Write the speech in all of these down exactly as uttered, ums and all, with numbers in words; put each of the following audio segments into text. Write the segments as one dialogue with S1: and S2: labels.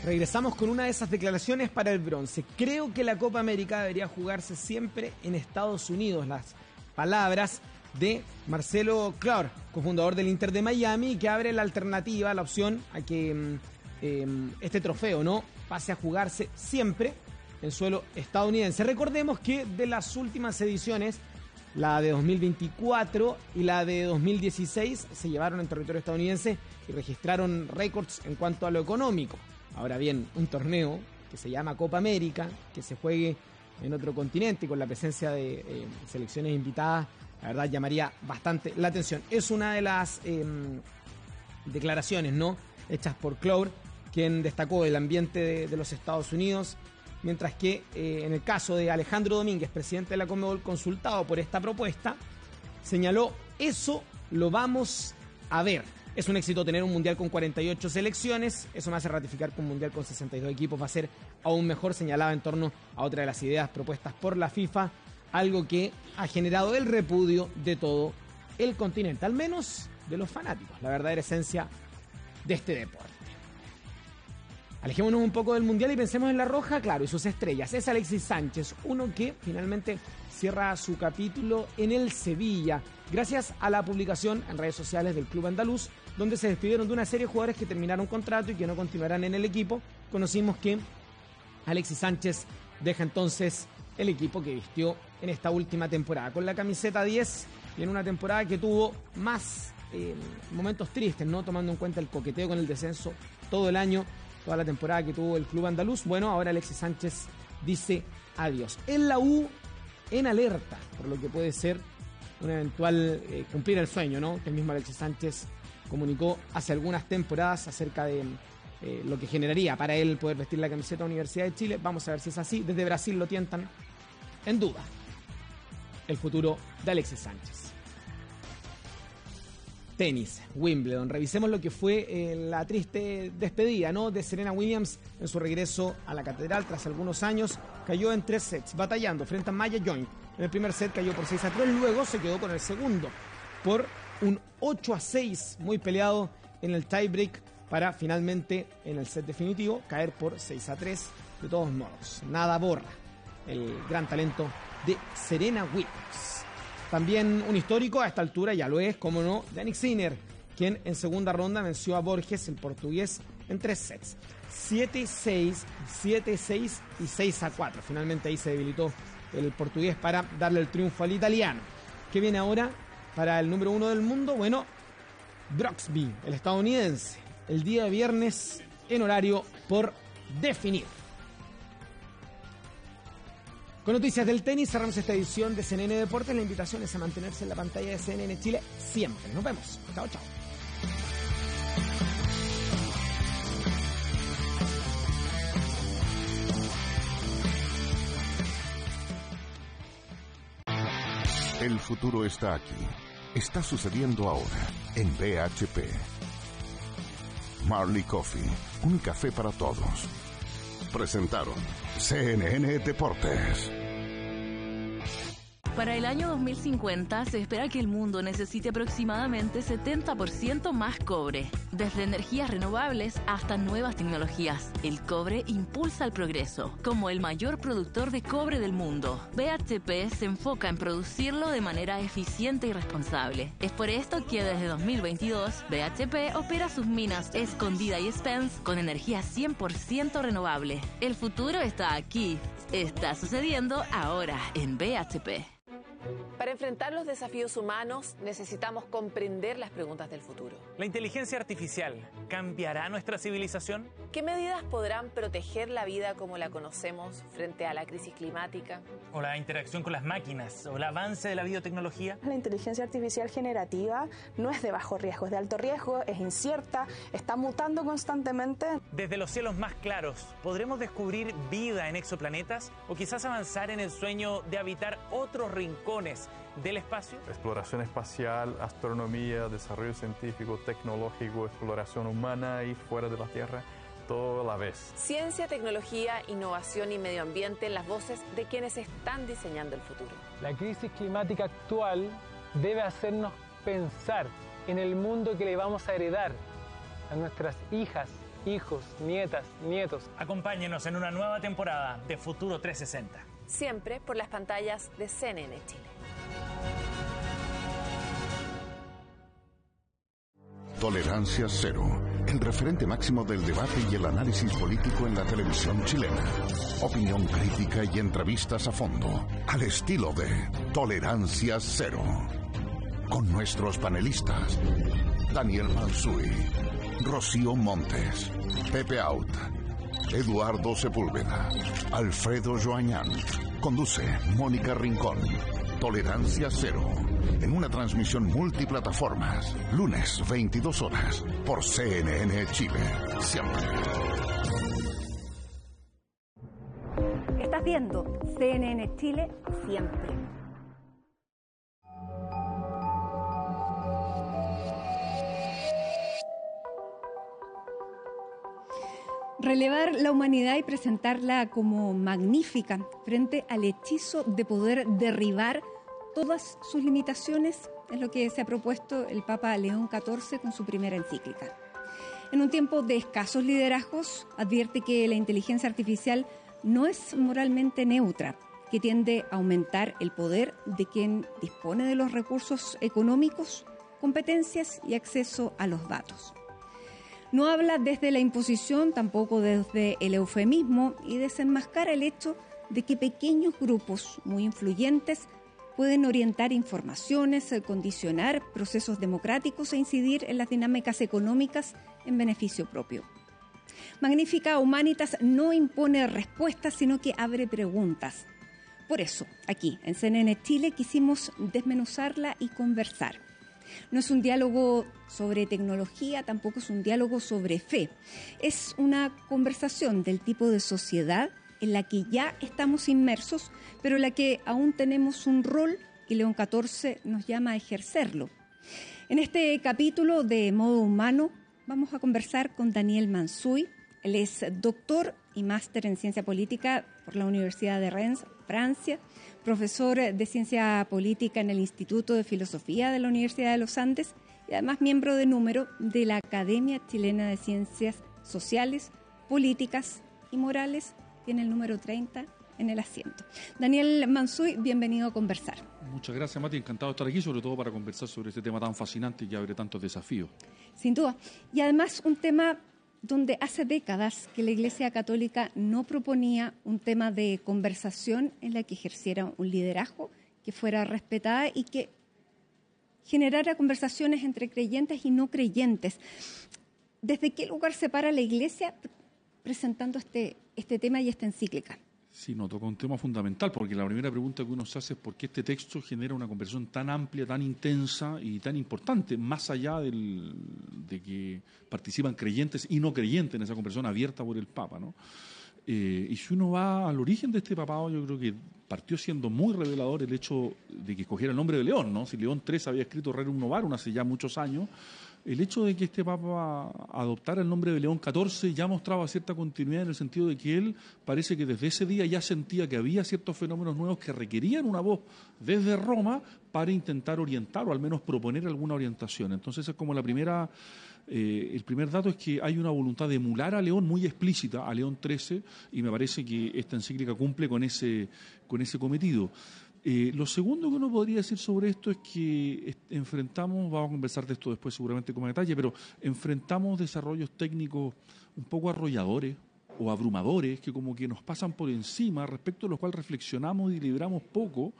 S1: Regresamos con una de esas declaraciones para el bronce. Creo que la Copa América debería jugarse siempre en Estados Unidos. Las palabras de Marcelo Claure, cofundador del Inter de Miami, que abre la alternativa, la opción a que eh, este trofeo no pase a jugarse siempre en suelo estadounidense. Recordemos que de las últimas ediciones, la de dos mil veinticuatro y la de dos mil dieciséis se llevaron en territorio estadounidense y registraron récords en cuanto a lo económico. Ahora bien, un torneo que se llama Copa América, que se juegue en otro continente y con la presencia de eh, selecciones invitadas, la verdad llamaría bastante la atención. Es una de las eh, declaraciones, ¿no?, hechas por Claure, quien destacó el ambiente de, de los Estados Unidos, mientras que eh, en el caso de Alejandro Domínguez, presidente de la Conmebol, consultado por esta propuesta, señaló: eso lo vamos a ver. Es un éxito tener un mundial con cuarenta y ocho selecciones, eso me hace ratificar que un mundial con sesenta y dos equipos va a ser aún mejor. Señalaba en torno a otra de las ideas propuestas por la FIFA, algo que ha generado el repudio de todo el continente, al menos de los fanáticos, la verdadera esencia de este deporte. Alejémonos un poco del mundial y pensemos en la roja, claro, y sus estrellas. Es Alexis Sánchez, uno que finalmente cierra su capítulo en el Sevilla, gracias a la publicación en redes sociales del club andaluz, donde se despidieron de una serie de jugadores que terminaron contrato y que no continuarán en el equipo. Conocimos que Alexis Sánchez deja entonces el equipo que vistió en esta última temporada, con la camiseta diez, y en una temporada que tuvo más eh, momentos tristes, ¿no?, tomando en cuenta el coqueteo con el descenso todo el año, toda la temporada que tuvo el club andaluz. Bueno, ahora Alexis Sánchez dice adiós. En la U, en alerta por lo que puede ser un eventual eh, cumplir el sueño, ¿no?, que el mismo Alexis Sánchez comunicó hace algunas temporadas acerca de eh, lo que generaría para él poder vestir la camiseta de la Universidad de Chile. Vamos a ver si es así. Desde Brasil lo tientan en duda el futuro de Alexis Sánchez. Tenis, Wimbledon. Revisemos lo que fue eh, la triste despedida, ¿no?, de Serena Williams en su regreso a la catedral tras algunos años. Cayó en tres sets, batallando frente a Maya Join. En el primer set cayó por seis a tres, luego se quedó con el segundo por un ocho a seis, muy peleado en el tiebreak, para finalmente en el set definitivo caer por seis a tres. De todos modos, nada borra el gran talento de Serena Williams. También un histórico a esta altura, ya lo es, como no, Jannik Sinner, quien en segunda ronda venció a Borges, el portugués, en tres sets. siete seis, siete seis y seis a cuatro. Finalmente ahí se debilitó el portugués para darle el triunfo al italiano. ¿Qué viene ahora para el número uno del mundo? Bueno, Brooksby, el estadounidense, el día de viernes en horario por definir. Con noticias del tenis cerramos esta edición de C N N Deportes. La invitación es a mantenerse en la pantalla de C N N Chile siempre. Nos vemos. Chao, chao.
S2: El futuro está aquí. Está sucediendo ahora en B H P. Marley Coffee, un café para todos. Presentaron C N N Deportes.
S3: Para el año dos mil cincuenta se espera que el mundo necesite aproximadamente setenta por ciento más cobre. Desde energías renovables hasta nuevas tecnologías, el cobre impulsa el progreso. Como el mayor productor de cobre del mundo, B H P se enfoca en producirlo de manera eficiente y responsable. Es por esto que desde dos mil veintidós, B H P opera sus minas Escondida y Spence con energía cien por ciento renovable. El futuro está aquí. Está sucediendo ahora en B H P.
S4: Para enfrentar los desafíos humanos necesitamos comprender las preguntas del futuro.
S5: ¿La inteligencia artificial cambiará nuestra civilización?
S4: ¿Qué medidas podrán proteger la vida como la conocemos frente a la crisis climática?
S5: ¿O la interacción con las máquinas? ¿O el avance de la biotecnología?
S6: La inteligencia artificial generativa no es de bajo riesgo, es de alto riesgo, es incierta, está mutando constantemente.
S5: Desde los cielos más claros, ¿podremos descubrir vida en exoplanetas? ¿O quizás avanzar en el sueño de habitar otros rincones del espacio?
S7: Exploración espacial, astronomía, desarrollo científico, tecnológico, exploración humana y fuera de la Tierra, todo a la vez.
S4: Ciencia, tecnología, innovación y medio ambiente, las voces de quienes están diseñando el futuro.
S8: La crisis climática actual debe hacernos pensar en el mundo que le vamos a heredar a nuestras hijas hijos, nietas, nietos.
S5: Acompáñenos en una nueva temporada de Futuro trescientos sesenta.
S4: Siempre por las pantallas de C N N Chile.
S2: Tolerancia Cero, el referente máximo del debate y el análisis político en la televisión chilena. Opinión crítica y entrevistas a fondo, al estilo de Tolerancia Cero. Con nuestros panelistas, Daniel Mansuy, Rocío Montes, Pepe Out, Eduardo Sepúlveda, Alfredo Joañán. Conduce Mónica Rincón. Tolerancia Cero, en una transmisión multiplataformas, lunes veintidós horas, por C N N Chile, siempre.
S9: Estás viendo C N N Chile, siempre. Relevar la humanidad y presentarla como magnífica frente al hechizo de poder derribar todas sus limitaciones es lo que se ha propuesto el Papa León catorce con su primera encíclica. En un tiempo de escasos liderazgos, advierte que la inteligencia artificial no es moralmente neutra, que tiende a aumentar el poder de quien dispone de los recursos económicos, competencias y acceso a los datos. No habla desde la imposición, tampoco desde el eufemismo, y desenmascara el hecho de que pequeños grupos muy influyentes pueden orientar informaciones, condicionar procesos democráticos e incidir en las dinámicas económicas en beneficio propio. Magnífica Humanitas no impone respuestas, sino que abre preguntas. Por eso, aquí en C N N Chile quisimos desmenuzarla y conversar. No es un diálogo sobre tecnología, tampoco es un diálogo sobre fe. Es una conversación del tipo de sociedad en la que ya estamos inmersos, pero en la que aún tenemos un rol y León catorce nos llama a ejercerlo. En este capítulo de Modo Humano vamos a conversar con Daniel Mansuy. Él es doctor y máster en ciencia política por la Universidad de Rennes, Francia, profesor de ciencia política en el Instituto de Filosofía de la Universidad de los Andes y además miembro de número de la Academia Chilena de Ciencias Sociales, Políticas y Morales. Tiene el número treinta en el asiento. Daniel Mansuy, bienvenido a conversar.
S10: Muchas gracias, Mati. Encantado de estar aquí, sobre todo para conversar sobre este tema tan fascinante y que abre tantos desafíos.
S9: Sin duda. Y además un tema donde hace décadas que la Iglesia Católica no proponía un tema de conversación en la que ejerciera un liderazgo, que fuera respetada y que generara conversaciones entre creyentes y no creyentes. ¿Desde qué lugar se para la Iglesia presentando este, este tema y esta encíclica?
S10: Sí, no, toca un tema fundamental, porque la primera pregunta que uno se hace es por qué este texto genera una conversación tan amplia, tan intensa y tan importante, más allá del, de que participan creyentes y no creyentes en esa conversación abierta por el Papa, ¿no? Eh, y si uno va al origen de este papado, yo creo que partió siendo muy revelador el hecho de que escogiera el nombre de León, ¿no? Si León tercero había escrito Rerum Novarum hace ya muchos años, el hecho de que este Papa adoptara el nombre de León catorce ya mostraba cierta continuidad en el sentido de que él parece que desde ese día ya sentía que había ciertos fenómenos nuevos que requerían una voz desde Roma para intentar orientar o al menos proponer alguna orientación. Entonces es como la primera, eh, el primer dato es que hay una voluntad de emular a León muy explícita, a León trece, y me parece que esta encíclica cumple con ese, con ese cometido. Eh, lo segundo que uno podría decir sobre esto es que enfrentamos, vamos a conversar de esto después seguramente con detalle, pero enfrentamos desarrollos técnicos un poco arrolladores o abrumadores que como que nos pasan por encima, respecto a los cuales reflexionamos y deliberamos poco.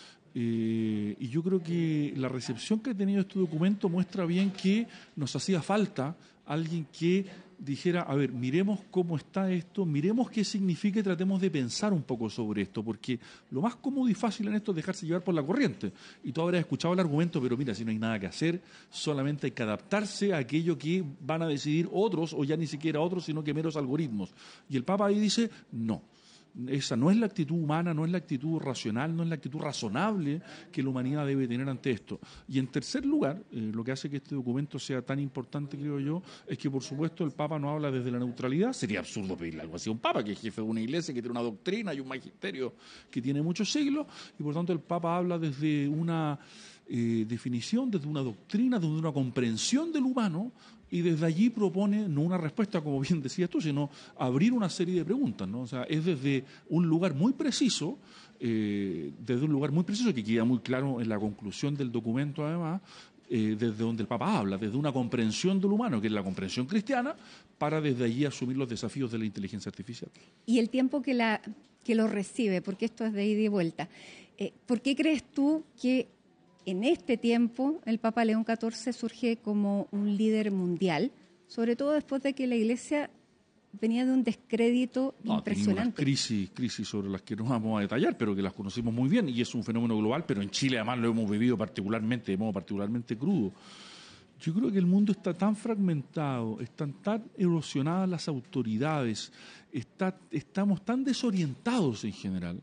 S10: Eh, y yo creo que la recepción que ha tenido este documento muestra bien que nos hacía falta alguien que dijera, a ver, miremos cómo está esto, miremos qué significa y tratemos de pensar un poco sobre esto, porque lo más cómodo y fácil en esto es dejarse llevar por la corriente. Y tú habrás escuchado el argumento, pero mira, si no hay nada que hacer, solamente hay que adaptarse a aquello que van a decidir otros, o ya ni siquiera otros, sino que meros algoritmos. Y el Papa ahí dice, no. Esa no es la actitud humana, no es la actitud racional, no es la actitud razonable que la humanidad debe tener ante esto. Y en tercer lugar, eh, lo que hace que este documento sea tan importante, creo yo, es que por supuesto el Papa no habla desde la neutralidad. Sería absurdo pedirle algo así a un Papa, que es jefe de una iglesia, que tiene una doctrina y un magisterio que tiene muchos siglos, y por tanto el Papa habla desde una eh, definición, desde una doctrina, desde una comprensión del humano, y desde allí propone no una respuesta, como bien decías tú, sino abrir una serie de preguntas, ¿no? O sea, es desde un lugar muy preciso, eh, desde un lugar muy preciso que queda muy claro en la conclusión del documento, además, eh, desde donde el Papa habla, desde una comprensión del humano, que es la comprensión cristiana, para desde allí asumir los desafíos de la inteligencia artificial.
S9: Y el tiempo que, la, que lo recibe, porque esto es de ida y vuelta. Eh, ¿Por qué crees tú que en este tiempo el Papa León catorce surge como un líder mundial, sobre todo después de que la Iglesia venía de un descrédito
S10: no,
S9: impresionante?
S10: Unas crisis, crisis sobre las que no vamos a detallar, pero que las conocemos muy bien, y es un fenómeno global, pero en Chile además lo hemos vivido particularmente, de modo particularmente crudo. Yo creo que el mundo está tan fragmentado, están tan erosionadas las autoridades, está, estamos tan desorientados en general,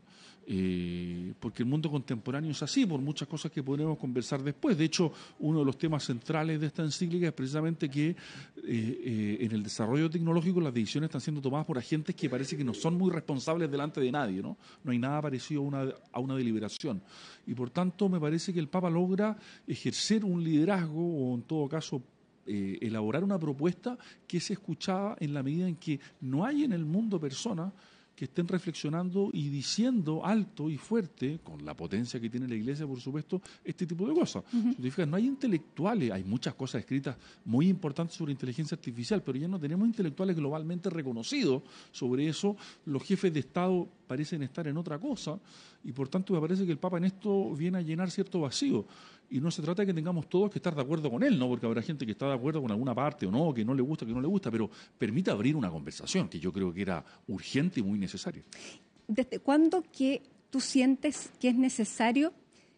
S10: eh, porque el mundo contemporáneo es así, por muchas cosas que podremos conversar después. De hecho, uno de los temas centrales de esta encíclica es precisamente que eh, eh, en el desarrollo tecnológico las decisiones están siendo tomadas por agentes que parece que no son muy responsables delante de nadie, ¿no? No hay nada parecido a una, a una deliberación. Y por tanto me parece que el Papa logra ejercer un liderazgo, o en todo caso eh, elaborar una propuesta que se escuchaba en la medida en que no hay en el mundo personas que estén reflexionando y diciendo alto y fuerte, con la potencia que tiene la Iglesia, por supuesto, este tipo de cosas. Uh-huh. Si te fijas, no hay intelectuales, hay muchas cosas escritas muy importantes sobre inteligencia artificial, pero ya no tenemos intelectuales globalmente reconocidos sobre eso. Los jefes de Estado parecen estar en otra cosa, y por tanto me parece que el Papa en esto viene a llenar cierto vacío. Y no se trata de que tengamos todos que estar de acuerdo con él, ¿no? Porque habrá gente que está de acuerdo con alguna parte o no, que no le gusta, que no le gusta, pero permite abrir una conversación que yo creo que era urgente y muy necesaria.
S9: ¿Desde cuándo que tú sientes que es necesario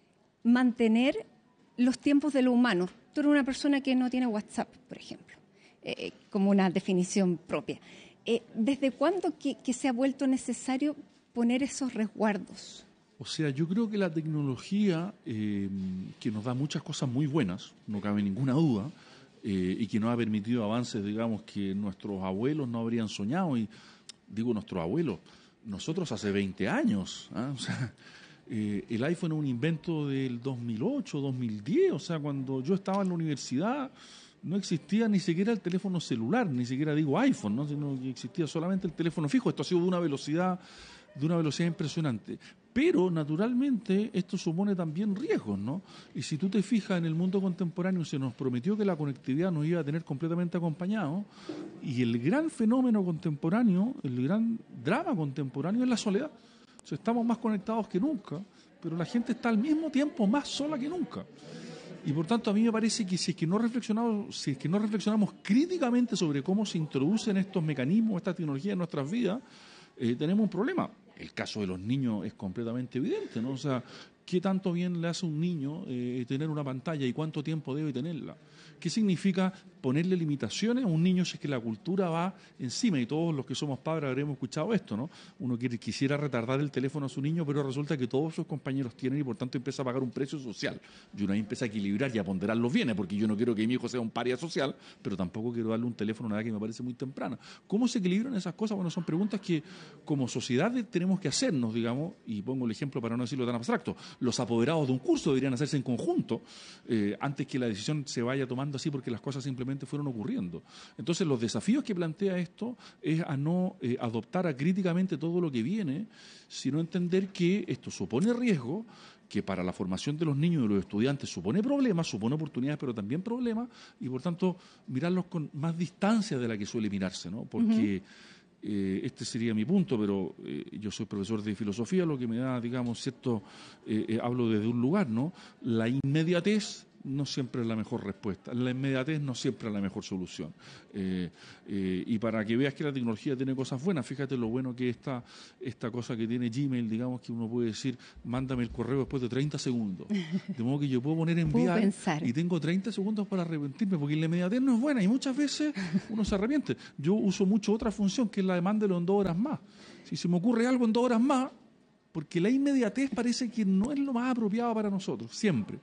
S9: mantener los tiempos de lo humano? Tú eres una persona que no tiene WhatsApp, por ejemplo, eh, como una definición propia. Eh, ¿Desde cuándo que, que se ha vuelto necesario poner esos resguardos?
S10: O sea, yo creo que la tecnología, eh, que nos da muchas cosas muy buenas, no cabe ninguna duda, eh, y que nos ha permitido avances, digamos, que nuestros abuelos no habrían soñado, y digo nuestros abuelos, nosotros hace veinte años, ¿eh? O sea, eh, el iPhone es un invento del dos mil ocho, dos mil diez, o sea, cuando yo estaba en la universidad no existía ni siquiera el teléfono celular, ni siquiera digo iPhone, ¿no? Sino que existía solamente el teléfono fijo. Esto ha sido de una velocidad, de una velocidad impresionante. Pero, naturalmente, esto supone también riesgos, ¿no? Y si tú te fijas, en el mundo contemporáneo se nos prometió que la conectividad nos iba a tener completamente acompañados, y el gran fenómeno contemporáneo, el gran drama contemporáneo es la soledad. O sea, estamos más conectados que nunca, pero la gente está al mismo tiempo más sola que nunca. Y por tanto, a mí me parece que si es que no reflexionamos, si es que no reflexionamos críticamente sobre cómo se introducen estos mecanismos, estas tecnologías en nuestras vidas, eh, tenemos un problema. El caso de los niños es completamente evidente, ¿no? O sea, ¿qué tanto bien le hace a un niño eh, tener una pantalla y cuánto tiempo debe tenerla? ¿Qué significa ponerle limitaciones a un niño si es que la cultura va encima? Y todos los que somos padres habremos escuchado esto, ¿no? Uno quiere, quisiera retardar el teléfono a su niño, pero resulta que todos sus compañeros tienen, y por tanto empieza a pagar un precio social. Y uno ahí empieza a equilibrar y a ponderar los bienes, porque yo no quiero que mi hijo sea un paria social, pero tampoco quiero darle un teléfono a una edad que me parece muy temprana. ¿Cómo se equilibran esas cosas? Bueno, son preguntas que como sociedad tenemos que hacernos, digamos, y pongo el ejemplo para no decirlo tan abstracto. Los apoderados de un curso deberían hacerse en conjunto, eh, antes que la decisión se vaya tomando así porque las cosas simplemente fueron ocurriendo. Entonces, los desafíos que plantea esto es a no eh, adoptar acríticamente todo lo que viene, sino entender que esto supone riesgo, que para la formación de los niños y de los estudiantes supone problemas, supone oportunidades, pero también problemas, y por tanto mirarlos con más distancia de la que suele mirarse, ¿no? Porque uh-huh. eh, este sería mi punto, pero eh, yo soy profesor de filosofía, lo que me da, digamos, cierto, eh, eh, hablo desde un lugar, ¿no? La inmediatez no siempre es la mejor respuesta, la inmediatez no siempre es la mejor solución. Eh, eh, y para que veas que la tecnología tiene cosas buenas, fíjate lo bueno que esta, esta cosa que tiene Gmail, digamos, que uno puede decir, mándame el correo después de treinta segundos. De modo que yo puedo poner enviar y tengo treinta segundos para arrepentirme, porque la inmediatez no es buena y muchas veces uno se arrepiente. Yo uso mucho otra función, que es la de mándelo en dos horas más. Si se me ocurre algo en dos horas más, porque la inmediatez parece que no es lo más apropiado para nosotros, siempre.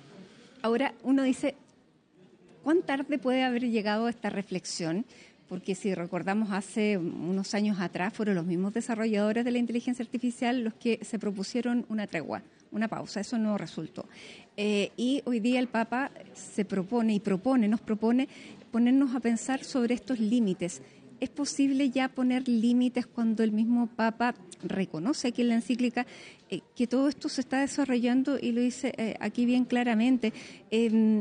S9: Ahora uno dice, ¿cuán tarde puede haber llegado esta reflexión? Porque si recordamos hace unos años atrás fueron los mismos desarrolladores de la inteligencia artificial los que se propusieron una tregua, una pausa. Eso no resultó. Eh, y hoy día el Papa se propone y propone, nos propone ponernos a pensar sobre estos límites. ¿Es posible ya poner límites cuando el mismo Papa reconoce aquí en la encíclica eh, que todo esto se está desarrollando y lo dice eh, aquí bien claramente? Eh,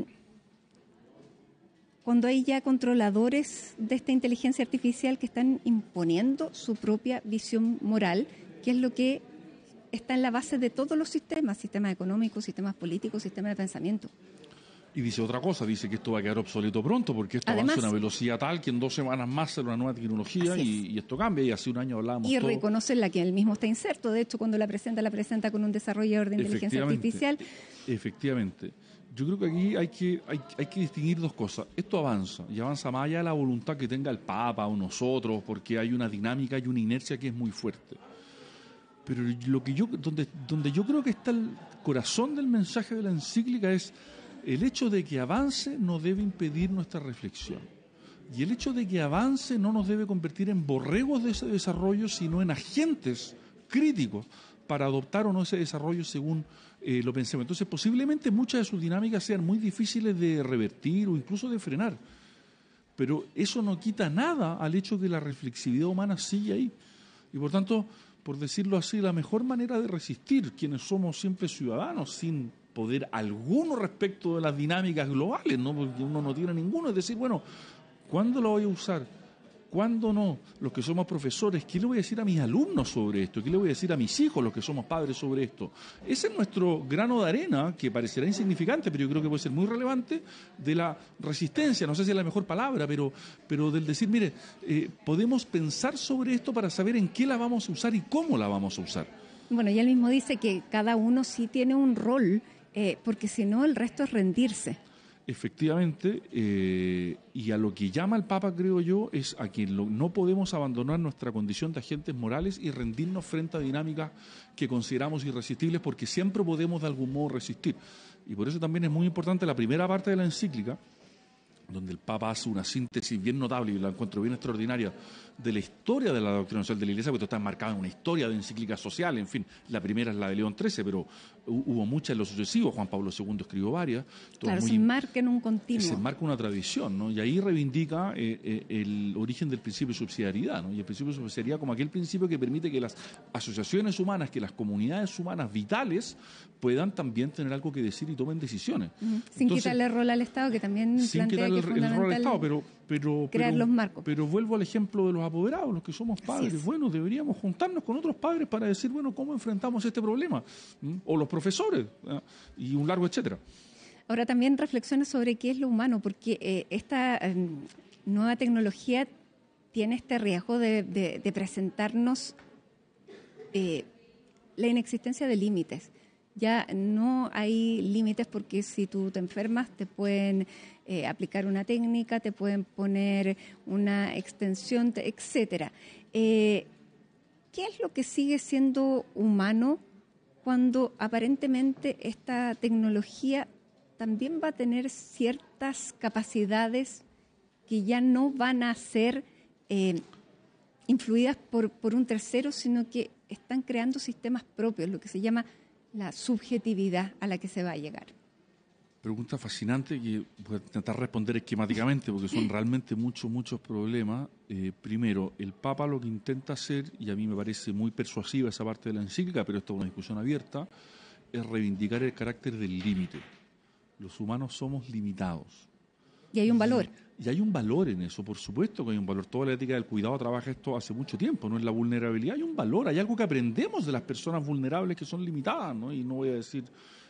S9: cuando hay ya controladores de esta inteligencia artificial que están imponiendo su propia visión moral, que es lo que está en la base de todos los sistemas, sistemas económicos, sistemas políticos, sistemas de pensamiento.
S10: Y dice otra cosa, dice que esto va a quedar obsoleto pronto porque esto
S9: Además,
S10: avanza a una velocidad tal que en dos semanas más será una nueva tecnología y, y esto cambia. Y hace un año hablábamos
S9: Y
S10: todo.
S9: reconoce la que él mismo está inserto. De hecho, cuando la presenta, la presenta con un desarrollador de inteligencia artificial.
S10: Efectivamente. Yo creo que aquí hay que, hay, hay que distinguir dos cosas. Esto avanza, y avanza más allá de la voluntad que tenga el Papa o nosotros, porque hay una dinámica y una inercia que es muy fuerte. Pero lo que yo, donde, donde yo creo que está el corazón del mensaje de la encíclica es el hecho de que avance no debe impedir nuestra reflexión. Y el hecho de que avance no nos debe convertir en borregos de ese desarrollo, sino en agentes críticos para adoptar o no ese desarrollo según eh, lo pensemos. Entonces, posiblemente muchas de sus dinámicas sean muy difíciles de revertir o incluso de frenar. Pero eso no quita nada al hecho de que la reflexividad humana sigue ahí. Y por tanto, por decirlo así, la mejor manera de resistir, quienes somos siempre ciudadanos, sin poder alguno respecto de las dinámicas globales, ¿no? Porque uno no tiene ninguno, es decir, bueno, ¿cuándo lo voy a usar? ¿Cuándo no? Los que somos profesores, ¿qué le voy a decir a mis alumnos sobre esto? ¿Qué le voy a decir a mis hijos, los que somos padres, sobre esto? Ese es nuestro grano de arena, que parecerá insignificante, pero yo creo que puede ser muy relevante, de la resistencia, no sé si es la mejor palabra, pero, pero del decir, mire, eh, podemos pensar sobre esto para saber en qué la vamos a usar y cómo la vamos a usar.
S9: Bueno, y él mismo dice que cada uno sí tiene un rol, eh, porque si no, el resto es rendirse.
S10: Efectivamente, eh, y a lo que llama el Papa, creo yo, es a que lo, no podemos abandonar nuestra condición de agentes morales y rendirnos frente a dinámicas que consideramos irresistibles, porque siempre podemos de algún modo resistir. Y por eso también es muy importante la primera parte de la encíclica, donde el Papa hace una síntesis bien notable, y la encuentro bien extraordinaria, de la historia de la doctrina social de la Iglesia, porque esto está enmarcado en una historia de encíclicas sociales. En fin, la primera es la de León trece, pero hubo muchas en los sucesivos. Juan Pablo segundo escribió varias.
S9: Claro, muy, se enmarca en un continuo.
S10: Se enmarca una tradición, ¿no? Y ahí reivindica eh, eh, el origen del principio de subsidiariedad, ¿no? Y el principio de subsidiariedad como aquel principio que permite que las asociaciones humanas, que las comunidades humanas vitales puedan también tener algo que decir y tomen decisiones.
S9: Uh-huh. Sin Entonces, quitarle rol al Estado, que también
S10: sin
S9: plantea que es fundamental
S10: el rol al Estado, pero, pero,
S9: crear
S10: pero,
S9: los marcos.
S10: Pero vuelvo al ejemplo de los apoderados, los que somos padres. Bueno, deberíamos juntarnos con otros padres para decir, bueno, ¿cómo enfrentamos este problema? ¿Mm? O los profesores, ¿eh? Y un largo etcétera.
S9: Ahora también reflexiones sobre qué es lo humano, porque eh, esta eh, nueva tecnología tiene este riesgo de, de, de presentarnos eh, la inexistencia de límites. Ya no hay límites porque si tú te enfermas te pueden eh, aplicar una técnica, te pueden poner una extensión, te, etcétera. Eh, ¿Qué es lo que sigue siendo humano cuando aparentemente esta tecnología también va a tener ciertas capacidades que ya no van a ser eh, influidas por, por un tercero, sino que están creando sistemas propios, lo que se llama la subjetividad a la que se va a llegar?
S10: Pregunta fascinante que voy a intentar responder esquemáticamente porque son realmente muchos, muchos problemas. Eh, primero, el Papa lo que intenta hacer, y a mí me parece muy persuasiva esa parte de la encíclica, pero esto es una discusión abierta, es reivindicar el carácter del límite. Los humanos somos limitados.
S9: Y hay un valor.
S10: Y, y hay un valor en eso, por supuesto que hay un valor. Toda la ética del cuidado trabaja esto hace mucho tiempo, no es la vulnerabilidad. Hay un valor, hay algo que aprendemos de las personas vulnerables que son limitadas, ¿no? Y no voy a decir